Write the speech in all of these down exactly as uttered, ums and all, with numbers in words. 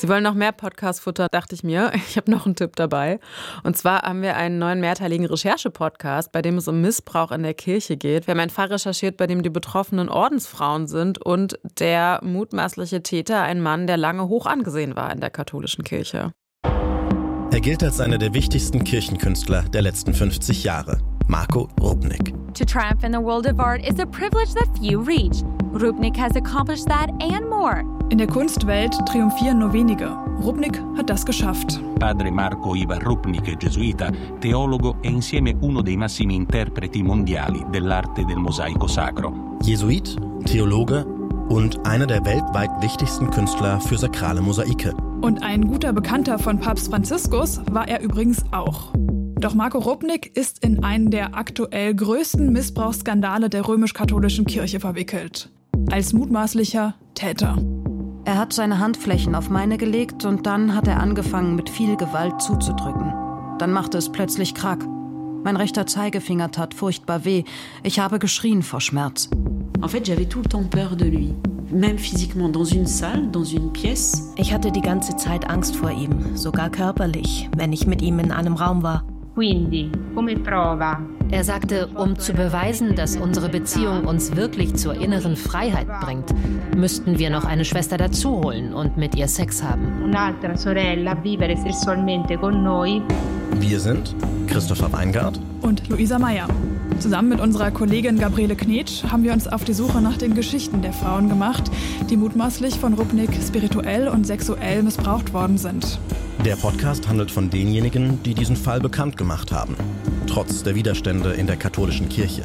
Sie wollen noch mehr Podcast-Futter, dachte ich mir. Ich habe noch einen Tipp dabei. Und zwar haben wir einen neuen mehrteiligen Recherche-Podcast, bei dem es um Missbrauch in der Kirche geht. Wir haben einen Fall recherchiert, bei dem die betroffenen Ordensfrauen sind und der mutmaßliche Täter ein Mann, der lange hoch angesehen war in der katholischen Kirche. Er gilt als einer der wichtigsten Kirchenkünstler der letzten fünfzig Jahre. Marco Rupnik. To triumph in the world of art is a privilege that few reach. Rupnik has accomplished that and more. In der Kunstwelt triumphieren nur wenige. Rupnik hat das geschafft. Padre Marco Ivar Rupnik, gesuita, teologo e insieme uno dei massimi interpreti mondiali dell'arte del mosaico sacro. Jesuit, Theologe und einer der weltweit wichtigsten Künstler für sakrale Mosaike. Und ein guter Bekannter von Papst Franziskus war er übrigens auch. Doch Marco Rupnik ist in einen der aktuell größten Missbrauchsskandale der römisch-katholischen Kirche verwickelt. Als mutmaßlicher Täter. Er hat seine Handflächen auf meine gelegt und dann hat er angefangen, mit viel Gewalt zuzudrücken. Dann machte es plötzlich Krack. Mein rechter Zeigefinger tat furchtbar weh. Ich habe geschrien vor Schmerz. En fait, j'avais tout le temps peur de lui. Même physiquement, dans une salle, dans une pièce. Ich hatte die ganze Zeit Angst vor ihm, sogar körperlich, wenn ich mit ihm in einem Raum war. Quindi, come prova. Er sagte, um zu beweisen, dass unsere Beziehung uns wirklich zur inneren Freiheit bringt, müssten wir noch eine Schwester dazuholen und mit ihr Sex haben. Un'altra sorella vivere sessualmente con noi. Wir sind Christopher Weingart und Luisa Meyer. Zusammen mit unserer Kollegin Gabriele Knetsch haben wir uns auf die Suche nach den Geschichten der Frauen gemacht, die mutmaßlich von Rupnik spirituell und sexuell missbraucht worden sind. Der Podcast handelt von denjenigen, die diesen Fall bekannt gemacht haben, trotz der Widerstände in der katholischen Kirche.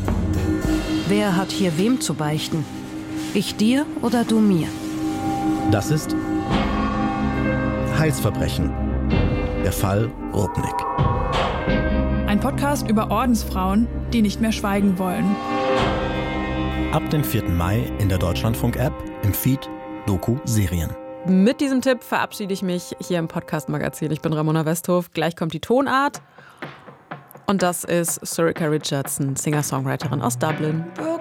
Wer hat hier wem zu beichten? Ich dir oder du mir? Das ist Heilsverbrechen. Der Fall Rupnik. Ein Podcast über Ordensfrauen, die nicht mehr schweigen wollen. Ab dem vierten Mai in der Deutschlandfunk-App, im Feed, Doku, Serien. Mit diesem Tipp verabschiede ich mich hier im Podcast-Magazin. Ich bin Ramona Westhoff. Gleich kommt die Tonart. Und das ist Surika Richardson, Singer-Songwriterin aus Dublin.